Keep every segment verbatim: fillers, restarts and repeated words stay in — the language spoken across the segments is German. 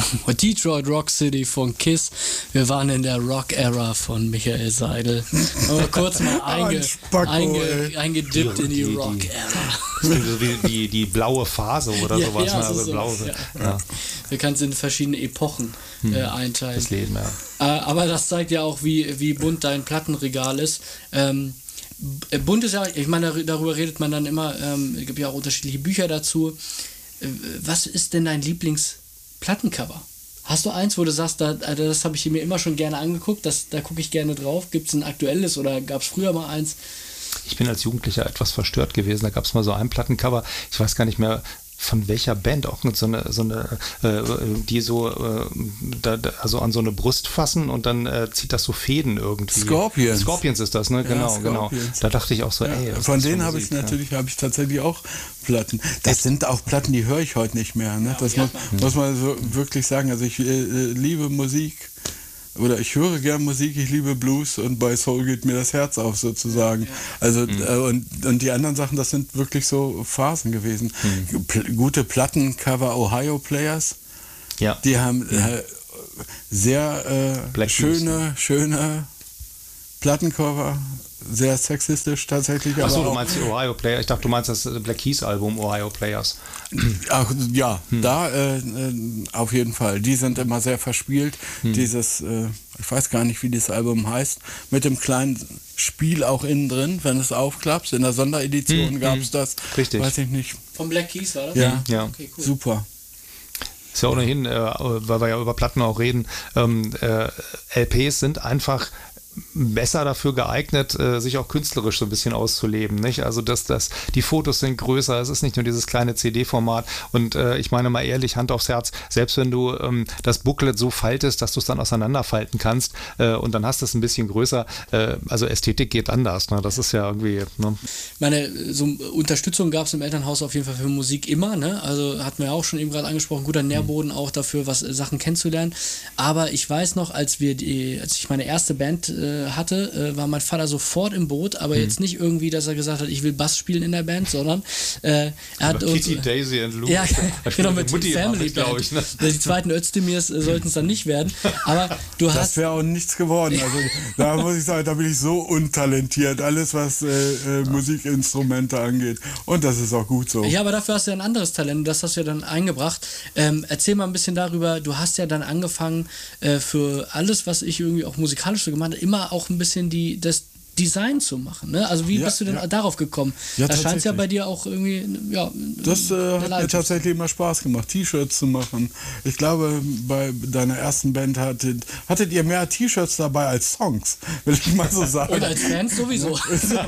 Detroit Rock City von Kiss. Wir waren in der Rock-Era von Michael Seidel. Aber kurz mal einge, Spacko, einge, eingedippt Die- in die, die- die- Rock-Era. So wie die, die blaue Phase oder Ja, sowas. ja, ne? so Also sowas, blaue, ja. ja. Wir können es in verschiedene Epochen äh, einteilen. Das Leben, ja. Äh, aber das zeigt ja auch, wie, wie bunt dein Plattenregal ist. Ähm, b- bunt ist ja, ich meine, dar- darüber redet man dann immer, ähm, es gibt ja auch unterschiedliche Bücher dazu. Äh, was ist denn dein Lieblingsplattencover? Hast du eins, wo du sagst, da, also das habe ich mir immer schon gerne angeguckt, das, da gucke ich gerne drauf? Gibt es ein aktuelles oder gab es früher mal eins? Ich bin als Jugendlicher etwas verstört gewesen. Da gab es mal so ein Plattencover, ich weiß gar nicht mehr von welcher Band, auch so eine, so eine äh, die so äh, da, da, also an so eine Brust fassen und dann äh, zieht das so Fäden irgendwie. Scorpions. Scorpions ist das, ne? Ja, genau, genau. Scorpions. Da dachte ich auch so, Ja, ey. was von ist das für denen habe ich Musik, natürlich, habe ich tatsächlich auch Platten. Das sind auch Platten, die höre ich heute nicht mehr. Ne? Das ja. muss, muss man so wirklich sagen. Also ich äh, liebe Musik oder ich höre gern Musik, ich liebe Blues und bei Soul geht mir das Herz auf sozusagen. Also äh, und, und die anderen Sachen, das sind wirklich so Phasen gewesen. Pl- gute Plattencover Ohio Players, Ja. die haben äh, sehr äh, Black schöne, schöne Plattencover, sehr sexistisch tatsächlich. Achso, aber du auch- meinst die Ohio Players. Ich dachte, du meinst das Black Keys Album Ohio Players. Ach, ja, da äh, äh, auf jeden Fall. Die sind immer sehr verspielt. Dieses, äh, ich weiß gar nicht, wie dieses Album heißt, mit dem kleinen Spiel auch innen drin, wenn es aufklappt. In der Sonderedition Hm, gab es das. Richtig. Weiß ich nicht. Von Black Keys war das? Ja, Ja. Okay, cool. super. Ist ja ohnehin, äh, weil wir ja über Platten auch reden, ähm, äh, L Ps sind einfach besser dafür geeignet, äh, sich auch künstlerisch so ein bisschen auszuleben, nicht? Also dass das, die Fotos sind größer, es ist nicht nur dieses kleine C D-Format und äh, ich meine mal ehrlich, Hand aufs Herz, selbst wenn du ähm, das Booklet so faltest, dass du es dann auseinanderfalten kannst äh, und dann hast du es ein bisschen größer, äh, also Ästhetik geht anders, ne? Das ist ja irgendwie, ne? Meine, so Unterstützung gab es im Elternhaus auf jeden Fall für Musik immer, ne? Also hatten wir auch schon eben gerade angesprochen, guter Nährboden auch dafür, was äh, Sachen kennenzulernen. Aber ich weiß noch, als wir die, als ich meine erste Band äh, hatte, äh, war mein Vater sofort im Boot, aber jetzt nicht irgendwie, dass er gesagt hat, ich will Bass spielen in der Band, sondern äh, er hat uns, Kitty, Daisy and Luke. ja, genau, mit Mutti Family glaube Band. ich, ne? Die zweiten Özdemirs äh, sollten es dann nicht werden. Aber du Das hast wäre auch nichts geworden. Also da muss ich sagen, da bin ich so untalentiert, alles was äh, äh, Musikinstrumente angeht. Und das ist auch gut so. Ja, aber dafür hast du ja ein anderes Talent, das hast du ja dann eingebracht. Ähm, erzähl mal ein bisschen darüber, du hast ja dann angefangen, äh, für alles, was ich irgendwie auch musikalisch so gemacht habe, immer auch ein bisschen die, das Design zu machen. Ne? Also wie Ja, bist du denn ja. darauf gekommen? Ja, da scheint es ja tatsächlich. bei dir auch irgendwie, ja, Das äh, eine hat mir Leidenschaft. tatsächlich immer Spaß gemacht, T-Shirts zu machen. Ich glaube, bei deiner ersten Band hattet, hattet ihr mehr T-Shirts dabei als Songs, will ich mal so sagen. Und als Fans sowieso.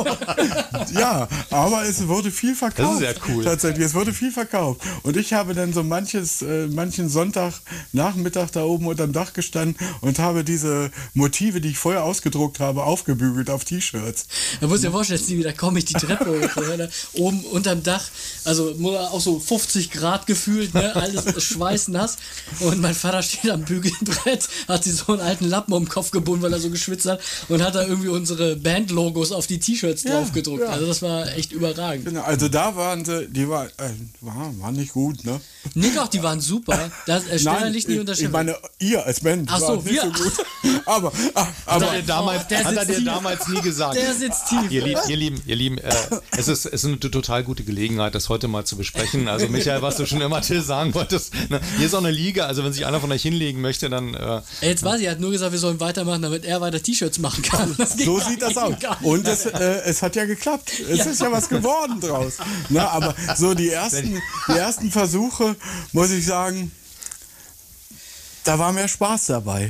Ja, aber es wurde viel verkauft. Das ist ja cool. Tatsächlich, es wurde viel verkauft. Und ich habe dann so manches, äh, manchen Sonntag Nachmittag da oben unterm Dach gestanden und habe diese Motive, die ich vorher ausgedruckt habe, aufgebügelt auf T-Shirts. Da musst du dir vorstellen, Stevie, da komme ich die Treppe hoch, ne? Oben unterm Dach, also auch so fünfzig Grad gefühlt, ne? Alles schweißnass. Und mein Vater steht am Bügelbrett, hat sich so einen alten Lappen um den Kopf gebunden, weil er so geschwitzt hat und hat da irgendwie unsere Band-Logos auf die T-Shirts Ja, drauf gedruckt. ja. Also das war echt überragend. Genau, also da waren sie, die war, äh, war, war nicht gut, ne? Nee, doch, die waren super. Das äh, Stefan liegt nicht ich, unter ich meine, ihr als Band Ach so, war nicht wir. so gut. Aber, ah, aber Hat er dir damals, der hat er sitzt dir tief. damals nie gesagt. Der sitzt tief. Ihr, Lieb, ihr Lieben, ihr Lieben, äh, es, ist, es ist eine total gute Gelegenheit, das heute mal zu besprechen. Also Michael, was du schon immer Till sagen wolltest, ne? Hier ist auch eine Liga, also wenn sich einer von euch hinlegen möchte, dann... Äh, Ey, jetzt weiß ich, er hat nur gesagt, wir sollen weitermachen, damit er weiter T-Shirts machen kann. Das ging so ja sieht das aus. gar nicht. Und es, äh, es hat ja geklappt. Es Ja. ist ja was geworden draus. Na, aber so die ersten, die ersten Versuche, muss ich sagen, da war mehr Spaß dabei.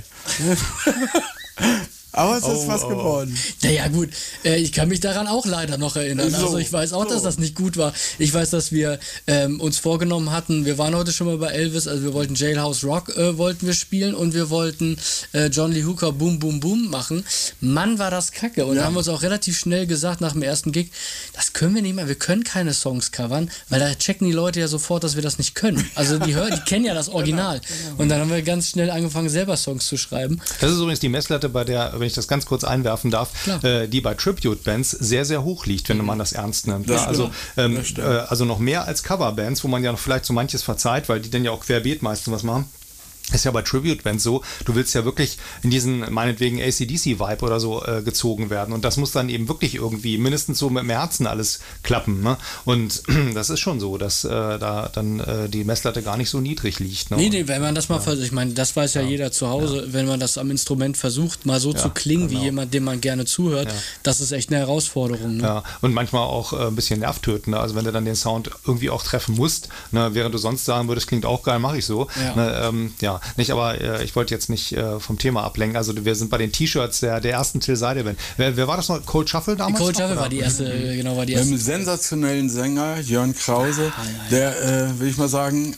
Aber es ist Oh, was oh. geworden. Naja gut, äh, ich kann mich daran auch leider noch erinnern. So, Also ich weiß auch, dass so. das nicht gut war. Ich weiß, dass wir ähm, uns vorgenommen hatten, wir waren heute schon mal bei Elvis, also wir wollten Jailhouse Rock äh, wollten wir spielen und wir wollten äh, John Lee Hooker Boom Boom Boom machen. Mann, war das kacke. Und Ja. da haben wir uns auch relativ schnell gesagt nach dem ersten Gig, das können wir nicht mehr, wir können keine Songs covern, weil da checken die Leute ja sofort, dass wir das nicht können. Also die hören, die kennen ja das Original. Und dann haben wir ganz schnell angefangen, selber Songs zu schreiben. Das ist übrigens die Messlatte, bei der, wenn ich das ganz kurz einwerfen darf, Klar. äh, die bei Tribute-Bands sehr, sehr hoch liegt, wenn man das ernst nimmt. Das Ja, also, stimmt. ähm, Das stimmt. äh, also noch mehr als Coverbands, wo man ja noch vielleicht so manches verzeiht, weil die dann ja auch querbeet meistens was machen. Ist ja bei Tribute-Bands so, du willst ja wirklich in diesen, meinetwegen A C D C-Vibe oder so äh, gezogen werden und das muss dann eben wirklich irgendwie mindestens so mit dem Herzen alles klappen, ne? Und das ist schon so, dass äh, da dann äh, die Messlatte gar nicht so niedrig liegt, ne? Nee, nee, wenn man das mal ja. versucht, ich meine, das weiß ja, ja. jeder zu Hause, ja. wenn man das am Instrument versucht, mal so ja, zu klingen genau. wie jemand, dem man gerne zuhört, ja. das ist echt eine Herausforderung, ne? Ja, und manchmal auch äh, ein bisschen nervtötend, ne? Also wenn du dann den Sound irgendwie auch treffen musst, ne? Während du sonst sagen würdest, klingt auch geil, mache ich so, ja, ne? ähm, ja. Nicht, aber äh, ich wollte jetzt nicht äh, vom Thema ablenken. Also wir sind bei den T-Shirts der, der ersten Till Seidel-Band. Wer, wer war das noch? Cold Shuffle damals? Cold Shuffle noch, war die erste, mhm. genau, war die erste. erste. Mit einem sensationellen Sänger, Jörn Krause, ah, ja, ja. der, äh, will ich mal sagen,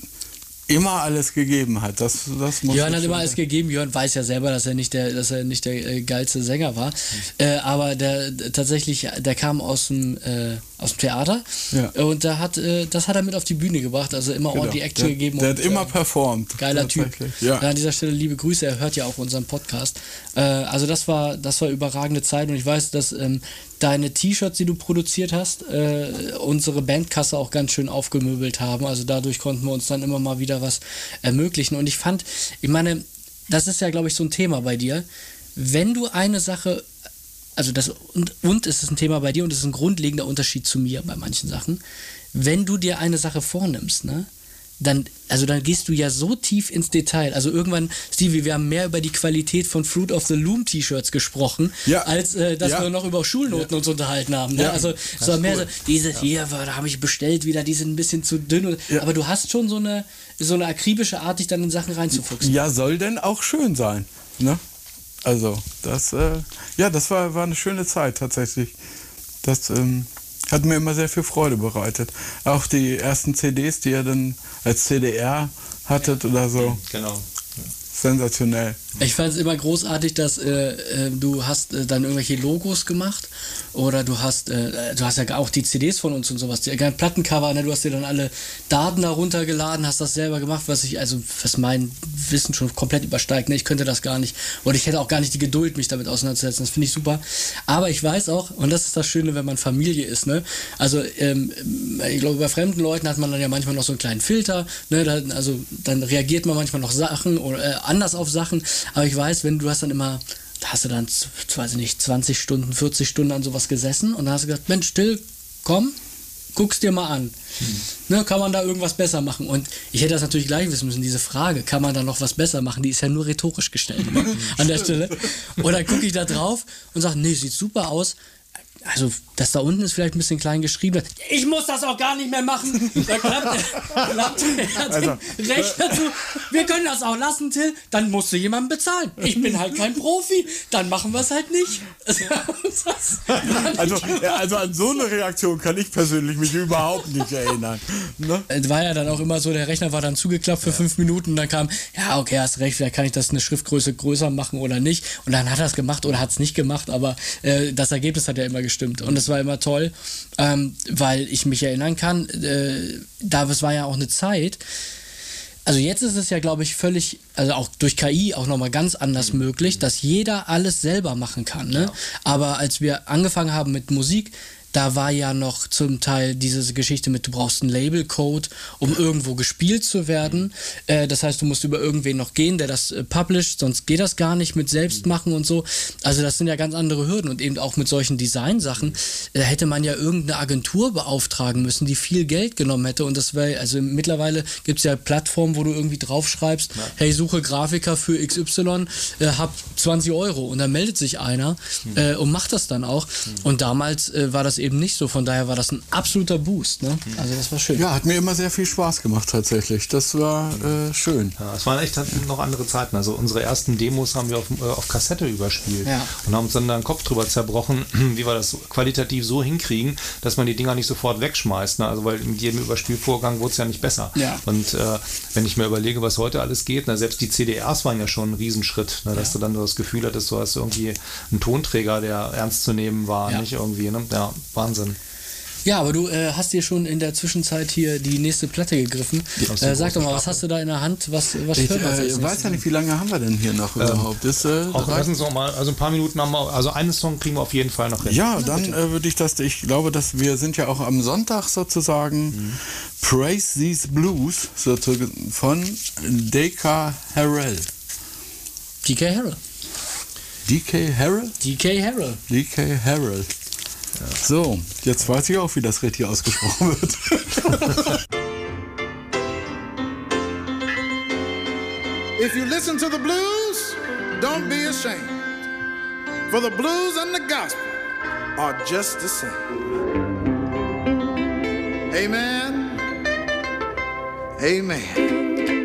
immer alles gegeben hat. Das, das muss Jörn hat immer alles gegeben. Jörn weiß ja selber, dass er nicht der, dass er nicht der äh, geilste Sänger war. Äh, aber der, der tatsächlich, der kam aus dem äh, aus dem Theater ja. und da hat, äh, das hat er mit auf die Bühne gebracht, also immer genau. ordentlich Action der, gegeben. Der und, hat immer äh, performt. Geiler Typ. Ja. An dieser Stelle liebe Grüße, er hört ja auch unseren Podcast. Äh, also das war, das war überragende Zeit und ich weiß, dass ähm, deine T-Shirts, die du produziert hast, äh, unsere Bandkasse auch ganz schön aufgemöbelt haben. Also dadurch konnten wir uns dann immer mal wieder was ermöglichen. Und ich fand, ich meine, das ist ja, glaube ich, so ein Thema bei dir. Wenn du eine Sache, also das, und, und es ist ein Thema bei dir und es ist ein grundlegender Unterschied zu mir bei manchen Sachen. Wenn du dir eine Sache vornimmst, ne, dann, also dann gehst du ja so tief ins Detail. Also irgendwann, Stevie, wir haben mehr über die Qualität von Fruit of the Loom T-Shirts gesprochen, ja. als äh, dass ja. wir noch über Schulnoten ja. uns unterhalten haben. Ne? Ja. Also es war mehr cool. so, diese ja. hier, da habe ich bestellt wieder, die sind ein bisschen zu dünn. Ja. Aber du hast schon so eine, so eine akribische Art, dich dann in Sachen reinzufuchsen. Ja, soll denn auch schön sein, ne? Also, das, äh, ja, das war, war eine schöne Zeit tatsächlich. Das ähm, hat mir immer sehr viel Freude bereitet. Auch die ersten C Ds, die ihr dann als C D R hattet ja. oder so. Genau. Sensationell. Ich fand es immer großartig, dass äh, äh, du hast äh, dann irgendwelche Logos gemacht oder du hast äh, du hast ja auch die C Ds von uns und sowas, die ganzen Plattencover, ne? Du hast dir dann alle Daten da runtergeladen, hast das selber gemacht, was ich, also was mein Wissen schon komplett übersteigt, ne? Ich könnte das gar nicht oder ich hätte auch gar nicht die Geduld, mich damit auseinanderzusetzen, das finde ich super, aber ich weiß auch, und das ist das Schöne, wenn man Familie ist, ne? Also ähm, ich glaube, bei fremden Leuten hat man dann ja manchmal noch so einen kleinen Filter, ne? Da, also dann reagiert man manchmal noch Sachen oder äh, anders auf Sachen, aber ich weiß, wenn du hast dann immer, da hast du dann, weiß ich nicht, zwanzig Stunden, vierzig Stunden an sowas gesessen und dann hast du gesagt, Mensch, Till, komm, guck's dir mal an. Hm. Ne, kann man da irgendwas besser machen? Und ich hätte das natürlich gleich wissen müssen, diese Frage, kann man da noch was besser machen, die ist ja nur rhetorisch gestellt, ne? An der Stelle. Und dann gucke ich da drauf und sage, nee, sieht super aus. Also, das da unten ist vielleicht ein bisschen klein geschrieben. Ich muss das auch gar nicht mehr machen. Da klappt der, klappt der also, Rechner zu. Wir können das auch lassen, Till. Dann musst du jemanden bezahlen. Ich bin halt kein Profi. Dann machen wir es halt nicht. Also, ja, also an so eine Reaktion kann ich persönlich mich überhaupt nicht erinnern. Ne? Es war ja dann auch immer so, der Rechner war dann zugeklappt für ja. fünf Minuten und dann kam, ja, okay, hast recht, vielleicht kann ich das eine Schriftgröße größer machen oder nicht. Und dann hat er es gemacht oder hat es nicht gemacht, aber äh, das Ergebnis hat ja immer gestimmt. Und das war immer toll, ähm, weil ich mich erinnern kann, äh, da es war ja auch eine Zeit, also jetzt ist es ja, glaube ich, völlig, also auch durch K I auch nochmal ganz anders mhm. möglich, dass jeder alles selber machen kann. Ne? Ja. Aber als wir angefangen haben mit Musik, da war ja noch zum Teil diese Geschichte mit, du brauchst einen Labelcode, um irgendwo gespielt zu werden. Äh, das heißt, du musst über irgendwen noch gehen, der das äh, publisht, sonst geht das gar nicht mit Selbstmachen und so. Also das sind ja ganz andere Hürden und eben auch mit solchen Designsachen. Da hätte man ja irgendeine Agentur beauftragen müssen, die viel Geld genommen hätte und das wäre, also mittlerweile gibt es ja Plattformen, wo du irgendwie draufschreibst, ja. hey, suche Grafiker für X Y, äh, hab zwanzig Euro und dann meldet sich einer mhm. äh, und macht das dann auch. Mhm. Und damals äh, war das eben eben nicht so, von daher war das ein absoluter Boost, ne? Also das war schön. Ja, hat mir immer sehr viel Spaß gemacht tatsächlich, das war äh, schön. Ja, es waren echt noch andere Zeiten, also unsere ersten Demos haben wir auf, äh, auf Kassette überspielt ja. und haben uns dann da den Kopf drüber zerbrochen, wie wir das qualitativ so hinkriegen, dass man die Dinger nicht sofort wegschmeißt, ne? Also weil mit jedem Überspielvorgang wurde es ja nicht besser. Ja. Und äh, wenn ich mir überlege, was heute alles geht, ne? Selbst die C D Rs waren ja schon ein Riesenschritt, ne? Dass ja. du dann das Gefühl hattest, du hast irgendwie einen Tonträger, der ernst zu nehmen war, ja. nicht irgendwie, ne? Ja, Wahnsinn. Ja, aber du äh, hast dir schon in der Zwischenzeit hier die nächste Platte gegriffen. Äh, sag doch mal, was hast du da in der Hand? Was, was Ich hört man äh, weiß ja nicht, wie lange haben wir denn hier noch ähm, überhaupt? Ist, äh, auch lassen Sie noch mal, also ein paar Minuten haben wir, also einen Song kriegen wir auf jeden Fall noch hin. Ja, dann äh, würde ich das, ich glaube, dass wir sind ja auch am Sonntag sozusagen mhm. Praise These Blues sozusagen von D K Harrell. D K Harrell. D K Harrell? D K Harrell. D K Harrell. Ja. So, jetzt weiß ich auch, wie das richtig ausgesprochen wird. If you listen to the blues, don't be ashamed. For the blues and the gospel are just the same. Amen. Amen.